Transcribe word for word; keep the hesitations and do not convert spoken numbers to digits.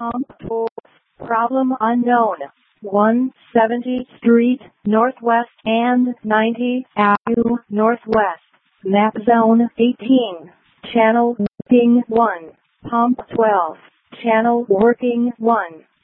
Pump four. Problem unknown. one seventy Street Northwest and ninety Avenue Northwest. Map zone eighteen. Channel working one. Pump twelve. Channel working one.